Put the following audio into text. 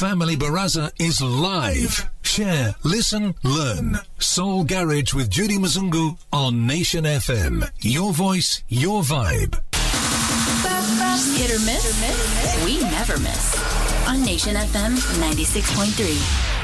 Family Baraza is live. Share, listen, learn. Soul Garage with Judy Mzungu on Nation FM. Your voice, your vibe. Hit or miss? We never miss. On Nation FM 96.3.